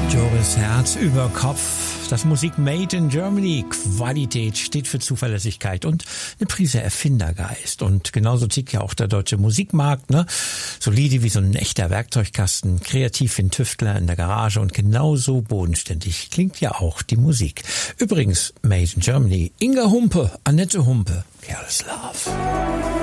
Joris Herz über Kopf. Das Musik Made in Germany. Qualität steht für Zuverlässigkeit und eine Prise Erfindergeist. Und genauso tickt ja auch der deutsche Musikmarkt, ne? Solide wie so ein echter Werkzeugkasten, kreativ wie ein Tüftler in der Garage und genauso bodenständig klingt ja auch die Musik. Übrigens, Made in Germany. Inga Humpe, Annette Humpe, Careless Love.